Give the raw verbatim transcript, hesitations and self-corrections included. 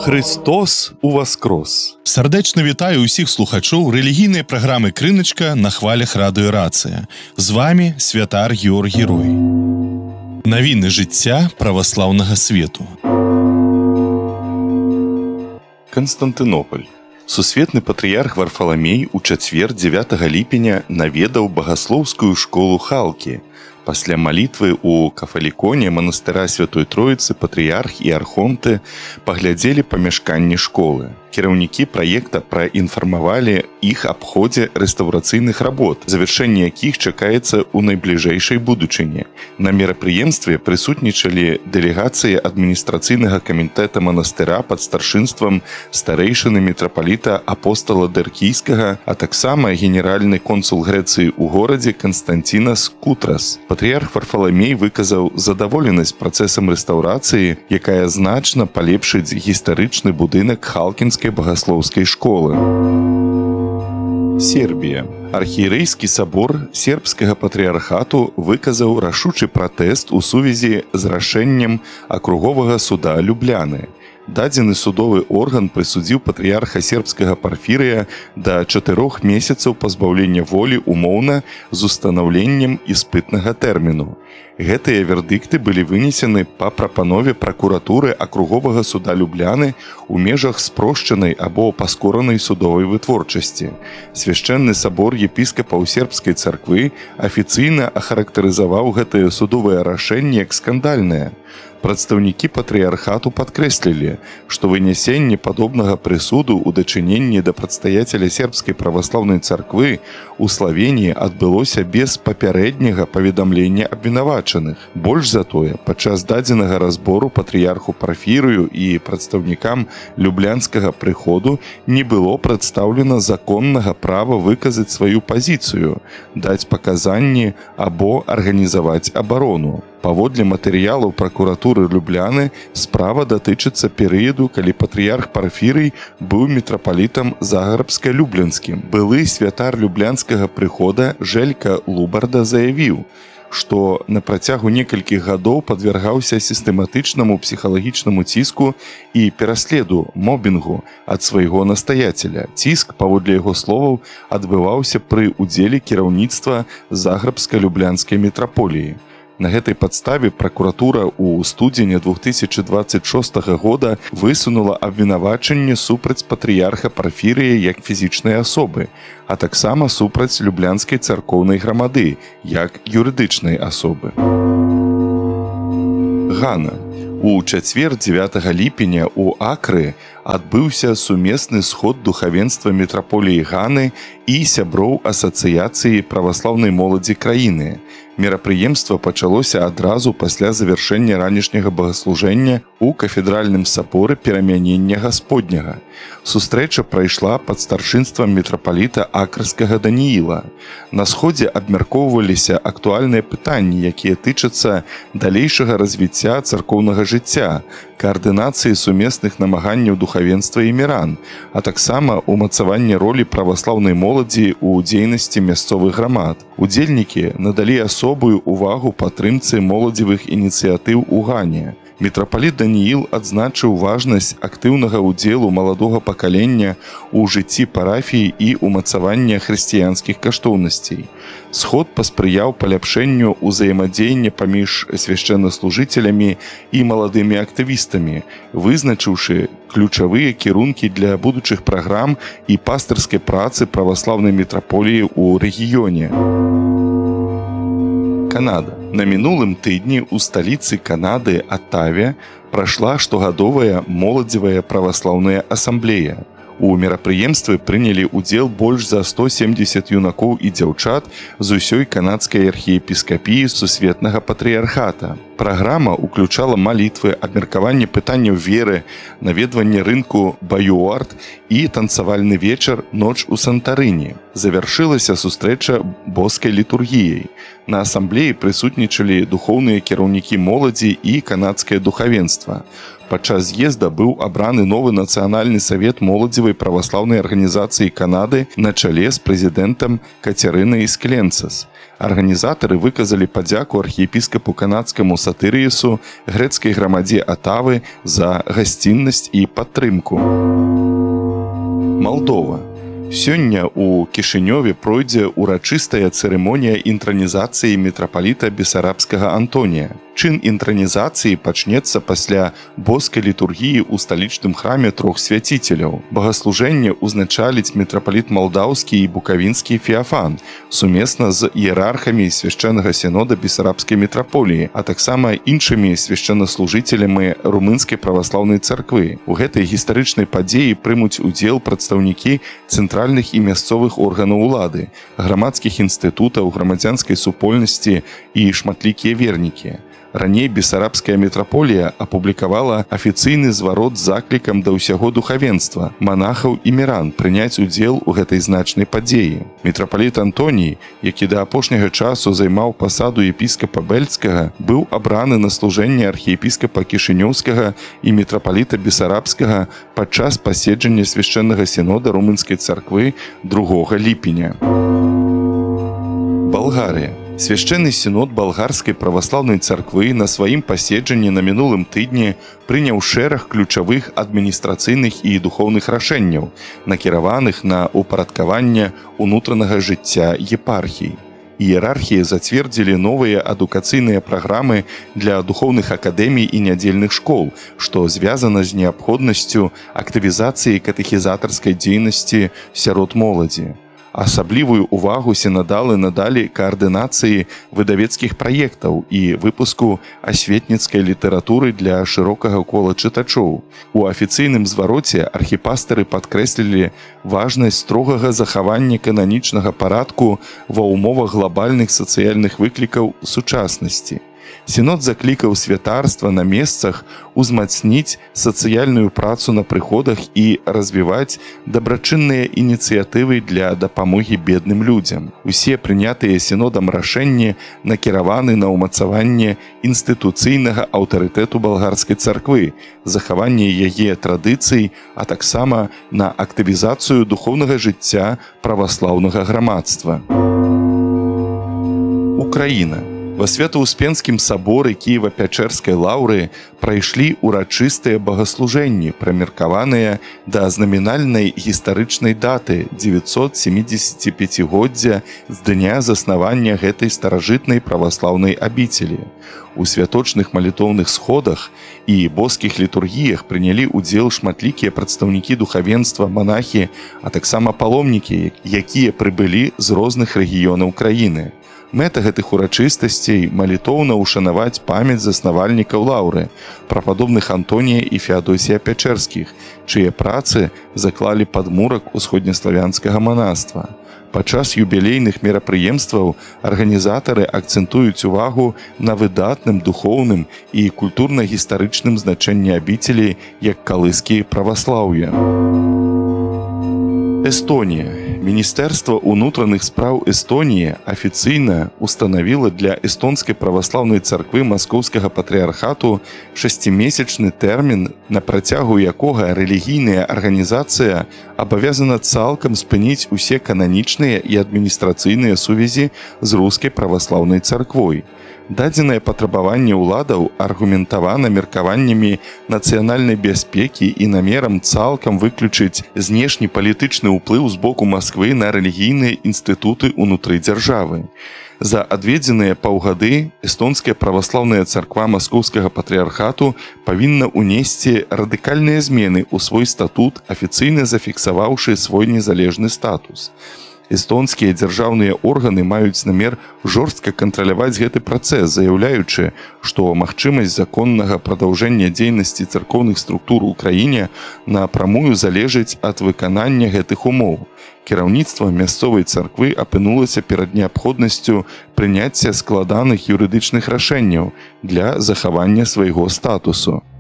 Христос уваскрос! Сардечна вітаю усіх слухачоў рэлігійнай праграмы «Крыначка» на хвалях радыё «Рацыя». З вами святар Георгій Рой. Навіны жыцця праваслаўнага свету. Канстантынополь. Сусветны патрыярх Варфаламей у чацвер дзевятага ліпеня наведаў багаслоўскую школу Халкі. Пасля малітвы ў кафаліконе манастыра Святой Троіцы патрыярх і архонты паглядзелі памяшканні школы. Кіраўнікі праекта праінфармавалі іх аб ходзе рэстаўрацыйных работ, завяршэнне якіх чакаецца ў найбліжэйшай будучыні. На мерапрыемстве прысутнічалі дэлегацыі адміністрацыйнага камітэта манастыра пад старшынствам старэйшыны мітрапаліта апостала Дэркійскага, а таксама генеральны консул Грэцыі ў горадзе Канстанцінас Кутрас. Патрыярх Варфаламей выказаў задаволенасць працэсам рэстаўрацыі, якая значна палепшыць гістарычны будынак Халкінскай багаслоўскай школы. Сербія. Архієрэйскі сабор сербскага патрыярхату выказаў рашучы пратэст у сувязі з рашэннем акруговага суда Любляны. Дадзены судовы орган прысудзіў патрыярха сербскага Парфірыя да чатырох месяцаў пазбаўлення волі умоўна з устанаўленнем іспытнага тэрміну. Гэтыя вердыкты былі вынесены па прапанове пракуратуры акруговага суда Любляны ў межах спрошчанай або паскоранай судовай вытворчасці. Свяшчэнны сабор епіскапаў сербскай царквы афіцыйна ахарактарызаваў гэтае судовае рашэнне як скандальнае. Прадстаўнікі патрыярхату падкрэслілі, што вынясенне падобнага прысуду ў дачыненні да прадстаяцеля сербскай праваслаўнай царквы ў Славеніі адбылося без папярэдняга паведамлення абвінавачаных. Больш за тое, падчас дадзенага разбору патрыярху Парфірыю і прадстаўнікам люблянскага прыходу не было прадстаўлена законнага права выказаць сваю пазіцыю, даць паказанні або арганізаваць абарону. Паводле матэрыялаў пракуратуры Любляны справа датычыцца перыяду, калі патрыярх Парфірый быў мітрапалітам Загарбска-Люблянскім. Былы святар люблянскага прыхода Жэлька Лубарда заявіў, што на працягу некалькіх гадоў падвяргаўся сістэматычнаму псіхалагічнаму ціску і пераследу, мобінгу ад свайго настаяцеля. Ціск, паводле яго словаў, адбываўся пры ўдзеле кіраўніцтва Загарбска-Люблянскай мітраполіі. На гэтай падставе пракуратура ў студзені двух тысячы дваццаць шостага года высунула абвінавачанне супраць патрыярха Парфірыя як фізічнай асобы, а таксама супраць люблянскай царкоўнай грамады як юрыдычнай асобы. Гана. У чацвер дзевятага ліпеня ў Акры адбыўся сумесны сход духавенства мітраполіі Ганы і сяброў асацыяцыі праваслаўнай моладзі краіны. Мерапрыемства пачалося адразу пасля завяршэння ранішняга богаслужэння ў кафедральным саборы перамянення Гасподняга. Сустрэча прайшла пад старшынствам мітрапаліта Акрскага Данііла. На сходзе абмяркоўваліся актуальныя пытанні, якія тычацца далейшага развіцця царкоўнага жыцця, каардынацыі сумесных намаганняў духавенства і міран, а таксама ўмацаванне ролі праваслаўнай моладзі ў дзейнасці мясцовых грамад. Удзельнікі надалі асобую ўвагу падтрымцы моладзевых ініцыятыў у Гане. Мітрапаліт Данііл адзначыў важнасць актыўнага ўдзелу маладога пакалення ў жыцці парафіі і ўмацавання хрысціянскіх каштоўнасцей. Сход паспрыяў паляпшэнню ўзаемадзеяння паміж свяшчэннаслужыцелямі і маладымі актывістамі, вызначыўшы ключавыя кірункі для будучых праграм і пастырскай працы праваслаўнай мітраполіі ў рэгіёне. Канада. На мінулым тыдні ў сталіцы Канады Атаве прайшла штогадовая моладзевая праваслаўная асамблея. У мерапрыемстве прынялі ўдзел больш за сто семдзесят юнакоў і дзяўчат з усёй канадскай архіепіскапіі сусветнага патрыярхата. Праграма ўключала малітвы, абмеркаванне пытанняў веры, наведванне рынку Баюард і танцавальны вечар «Ноч у Сантарыні». Завяршылася сустрэча боскай літургіяй. На асамблеі прысутнічалі духоўныя кіраўнікі моладзі і канадскае духавенства. Падчас з'езда быў абраны новы нацыянальны савет моладзевай праваслаўнай арганізацыі Канады на чале з прэзідэнтам Кацярынай Скленцас. Арганізатары выказалі падзяку архіепіскапу канадскаму Сатырыесу, грэцкай грамадзе Атавы за гасціннасць і падтрымку. Малдова. Сёння ў Кішынёве пройдзе урачыстая цырымонія інтранізацыі мітрапаліта Бесарабскага Антонія. Чын інтранізацыі пачнецца пасля боскай літургіі ў сталічным храме трох свяціцеляў. Багаслужэнне ўзначаліць мітрапаліт Малдаўскі і Букавінскі Феафан сумесна з іерархамі свяшчэннага сінода Бесарабскай мітраполіі, а таксама іншымі свяшчэннаслужыцелямі румынскай праваслаўнай царквы. У гэтай гістарычнай падзеі прымуць удзел прадстаўнікі цэнтральных і мясцовых органаў улады, грамадскіх інстытутаў, грамадзянскай супольнасці і шматлікія вернікі. Раней Бесарабская мітраполія апублікавала афіцыйны зварот з заклікам да ўсяго духавенства, манахаў і міран прыняць удзел у гэтай значнай падзеі. Мітрапаліт Антоній, які да апошняга часу займаў пасаду епіскапа Бэльскага, быў абраны на служэнне архіепіскапа Кішынёўскага і мітрапаліта Бесарабскага падчас паседжання свяшчэннага сінода румынскай царквы другога ліпеня. Балгарыя. Свяшчэнны сінод балгарскай праваслаўнай царквы на сваім паседжанні на мінулым тыдні прыняў шэраг ключавых адміністрацыйных і духоўных рашэнняў, накіраваных на ўпарадкаванне ўнутранага жыцця епархій. Іерархіі зацвердзілі новыя адукацыйныя праграмы для духоўных акадэмій і нядзельных школ, што звязана з неабходнасцю актывізацыі катэхізатарскай дзейнасці сярод моладзі. Асаблівую увагу сінадалы надалі каардынацыі выдавецкіх праектаў і выпуску асветніцкай літаратуры для шырокага кола чытачоў. У афіцыйным звароце архіпастары падкрэслілі важнасць строгага захавання кананічнага парадку ва ўмовах глабальных сацыяльных выклікаў сучаснасці. Сінод заклікаў святарства на месцах узмацніць сацыяльную працу на прыходах і развіваць дабрачынныя ініцыятывы для дапамогі бедным людзям. Усе прынятыя сінодам рашэнні накіраваны на ўмацаванне інстытуцыйнага аўтарытэту балгарскай царквы, захаванне яе традыцый, а таксама на актывізацыю духоўнага жыцця праваслаўнага грамадства. Украіна. Ва Свята-Успенскім саборы Кіева-Пячэрскай лаўры прайшлі урачыстыя багаслужэнні, прымеркаваныя да знамінальнай гістарычнай даты дзевяцьсот сямідзесяціпяцігоддзя з дня заснавання гэтай старажытнай праваслаўнай абіцелі. У святочных малітоўных сходах і боскіх літургіях прынялі ўдзел шматлікія прадстаўнікі духавенства, манахі, а таксама паломнікі, якія прыбылі з розных рэгіёнаў краіны. Мэта гэтых урачыстасцей малітоўна ўшанаваць памяць заснавальнікаў лаўры, прападобных Антонія і Феадосія Пячэрскіх, чые працы заклалі падмурак усходнеславянскага манаства. Падчас юбілейных мерапрыемстваў арганізатары акцэнтуюць увагу на выдатным духоўным і культурна-гістарычным значэнні абіцелі як калыскі праваслаўя. Эстонія. Міністэрства ўнутраных спраў Эстоніі афіцыйна устанавіла для эстонскай праваслаўнай царквы Маскоўскага патрыархату шасцімесячны тэрмін, на працягу якога рэлігійная арганізацыя абавязана цалкам спыніць усе кананічныя і адміністрацыйныя сувязі з рускай праваслаўнай царквой. Дадзенае патрабаванне ўладаў аргументавана меркаваннямі нацыянальнай бяспекі і намерам цалкам выключыць знешні палітычны ўплыў з боку Масквы на рэлігійныя інстытуты ўнутры дзяржавы. За адведзеныя паўгады эстонская праваслаўная царква Маскоўскага патрыархату павінна ўнесці радыкальныя змены ў свой статут, афіцыйна зафіксаваўшы свой незалежны статус. Эстонскія дзяржаўныя органы маюць намер жорстка кантраляваць гэты працэс, заяўляючы, што магчымасць законнага прадаўжэння дзейнасці царкоўных структур у краіне напрамую залежыць ад выканання гэтых умоў. Кіраўніцтва мясцовай царквы апынулася перад неабходнасцю прыняцця складаных юрыдычных рашэнняў для захавання свайго статусу.